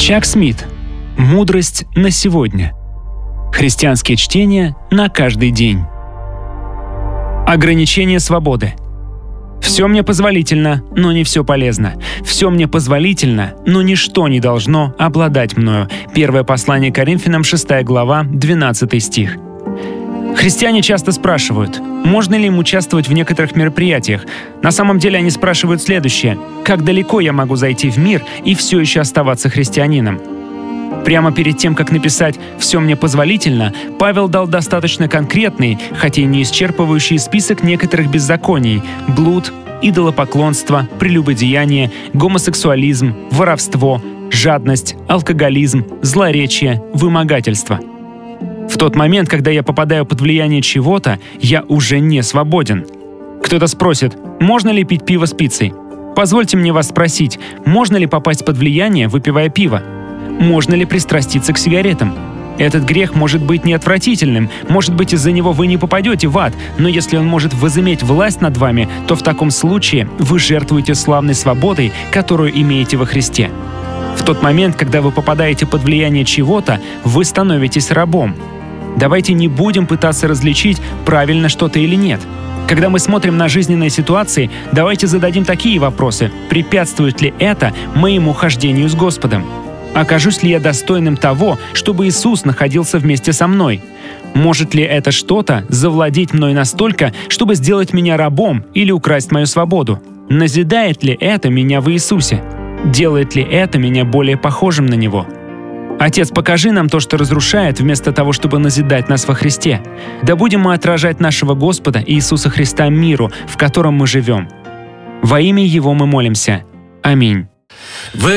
Чак Смит. Мудрость на сегодня. Христианские чтения на каждый день. Ограничение свободы. Все мне позволительно, но не все полезно. Все мне позволительно, но ничто не должно обладать мною. Первое послание Коринфянам, 6 глава, 12 стих. Христиане часто спрашивают, можно ли им участвовать в некоторых мероприятиях. На самом деле они спрашивают следующее: как далеко я могу зайти в мир и все еще оставаться христианином? Прямо перед тем, как написать «все мне позволительно», Павел дал достаточно конкретный, хотя и не исчерпывающий список некоторых беззаконий – блуд, идолопоклонство, прелюбодеяние, гомосексуализм, воровство, жадность, алкоголизм, злоречие, вымогательство. В тот момент, когда я попадаю под влияние чего-то, я уже не свободен. Кто-то спросит, можно ли пить пиво с пиццей? Позвольте мне вас спросить, можно ли попасть под влияние, выпивая пиво? Можно ли пристраститься к сигаретам? Этот грех может быть неотвратительным, может быть, из-за него вы не попадете в ад, но если он может возыметь власть над вами, то в таком случае вы жертвуете славной свободой, которую имеете во Христе. В тот момент, когда вы попадаете под влияние чего-то, вы становитесь рабом. Давайте не будем пытаться различить, правильно что-то или нет. Когда мы смотрим на жизненные ситуации, давайте зададим такие вопросы: препятствует ли это моему хождению с Господом? Окажусь ли я достойным того, чтобы Иисус находился вместе со мной? Может ли это что-то завладеть мной настолько, чтобы сделать меня рабом или украсть мою свободу? Назидает ли это меня в Иисусе? Делает ли это меня более похожим на Него? Отец, покажи нам то, что разрушает, вместо того, чтобы назидать нас во Христе. Да будем мы отражать нашего Господа Иисуса Христа миру, в котором мы живем. Во имя Его мы молимся. Аминь.